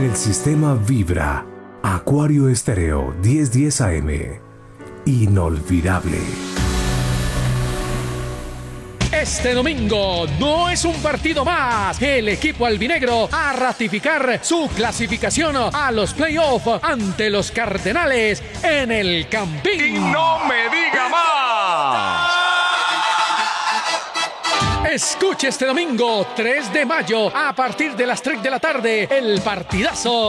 El sistema vibra. Acuario Estéreo 1010 AM. Inolvidable. Este domingo no es un partido más. El equipo albinegro a ratificar su clasificación a los playoffs ante los Cardenales en el Campín. ¡Y no me diga más! Escuche este domingo 3 de mayo a partir de las 3 de la tarde el partidazo